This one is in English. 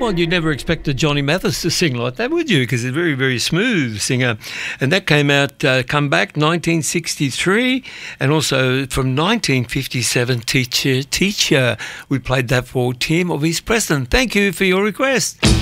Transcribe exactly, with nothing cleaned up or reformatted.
Well, you'd never expect a Johnny Mathis to sing like that, would you? Because he's a very, very smooth singer. And that came out, uh, come back, nineteen sixty-three, and also from nineteen fifty-seven, Teacher, Teacher. We played that for Tim of East Preston. Thank you for your request.